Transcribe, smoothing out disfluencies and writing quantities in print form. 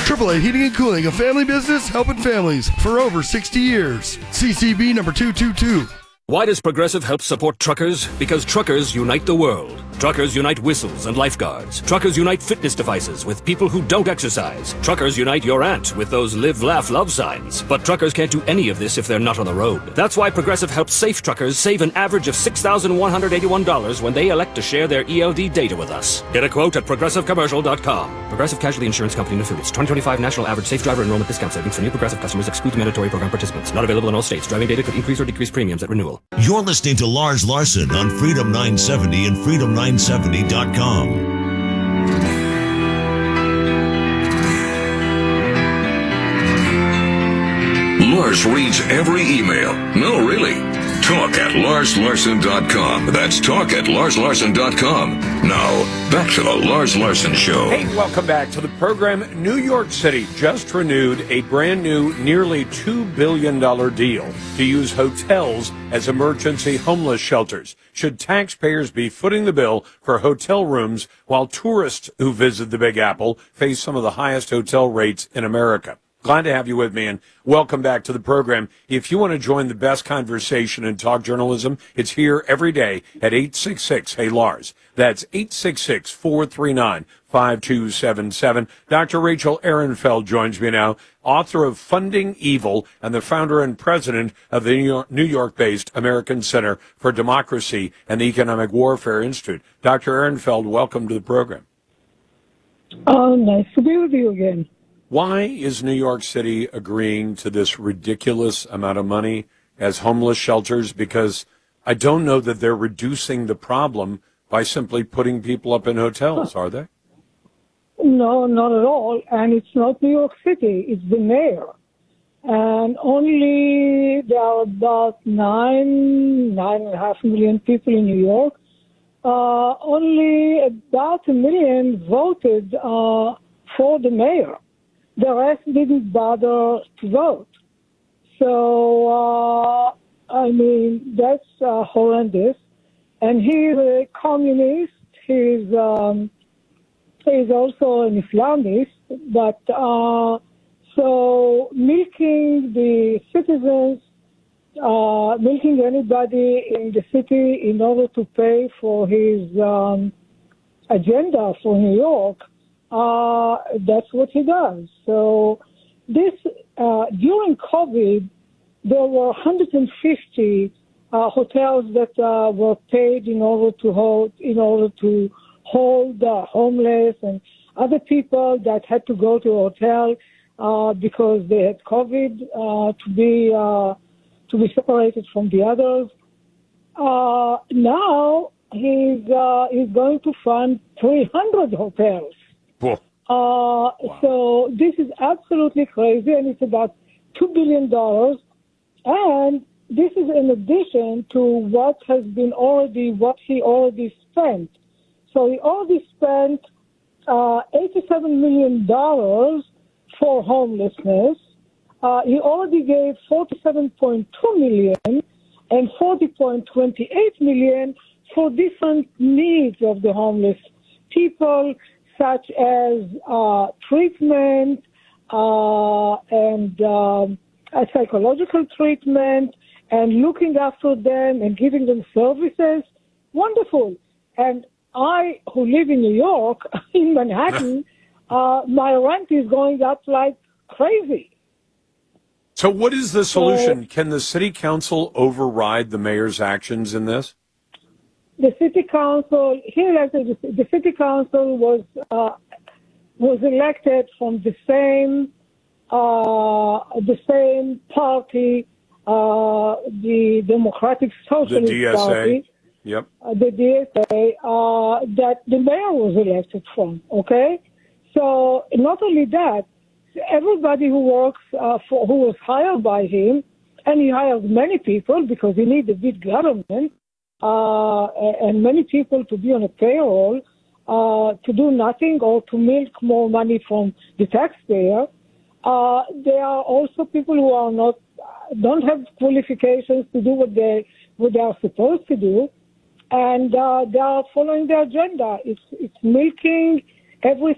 AAA Heating and Cooling, a family business helping families for over 60 years. CCB number 222. Why does Progressive help support truckers? Because truckers unite the world. Truckers unite whistles and lifeguards. Truckers unite fitness devices with people who don't exercise. Truckers unite your aunt with those live, laugh, love signs. But truckers can't do any of this if they're not on the road. That's why Progressive helps safe truckers save an average of $6,181 when they elect to share their ELD data with us. Get a quote at ProgressiveCommercial.com. Progressive Casualty Insurance Company and Affiliates. 2025 National Average Safe Driver Enrollment Discount Savings for new Progressive customers excludes mandatory program participants. Not available in all states. Driving data could increase or decrease premiums at renewal. You're listening to Lars Larson on Freedom 970 and Freedom970.com. Lars reads every email. No, really. Talk at LarsLarson.com. That's talk at LarsLarson.com. Now, back to the Lars Larson Show. Hey, welcome back to the program. New York City just renewed a brand new, nearly $2 billion deal to use hotels as emergency homeless shelters. Should taxpayers be footing the bill for hotel rooms while tourists who visit the Big Apple face some of the highest hotel rates in America? Glad to have you with me, and welcome back to the program. If you want to join the best conversation in talk journalism, it's here every day at 866-HEY-LARS. That's 866-439-5277. Dr. Rachel Ehrenfeld joins me now, author of Funding Evil and the founder and president of the New York-based American Center for Democracy and the Economic Warfare Institute. Dr. Ehrenfeld, welcome to the program. Oh, nice to be with you again. Why is New York City agreeing to this ridiculous amount of money as homeless shelters? Because I don't know that they're reducing the problem by simply putting people up in hotels, are they? No, not at all. And it's not New York City, it's the mayor. And only there are about 9.5 million people in New York. Only about 1 million voted for the mayor. The rest didn't bother to vote. So, that's horrendous. And he's a communist. He's also an Islamist. But so milking the citizens, milking anybody in the city in order to pay for his agenda for New York, that's what he does. So this, during COVID, there were 150 hotels that were paid in order to hold homeless and other people that had to go to a hotel because they had COVID to be separated from the others. Now he's going to fund 300 hotels. Wow. So this is absolutely crazy, and it's about $2 billion. And this is in addition to what he already spent. So he already spent $87 million for homelessness. He already gave $47.2 million and $40.28 million for different needs of the homeless people, such as treatment and psychological treatment and looking after them and giving them services. Wonderful. And I, who live in New York, in Manhattan, my rent is going up like crazy. So what is the solution? Can the city council override the mayor's actions in this? The city council the city council was elected from the same party, the Democratic Socialist Party. Yep. The DSA that the mayor was elected from. Okay, so not only that, everybody who works who was hired by him, and he hired many people because he needs a big government. And many people to be on a payroll, to do nothing or to milk more money from the taxpayer. There are also people who don't have qualifications to do what they are supposed to do, and they are following the agenda. It's milking every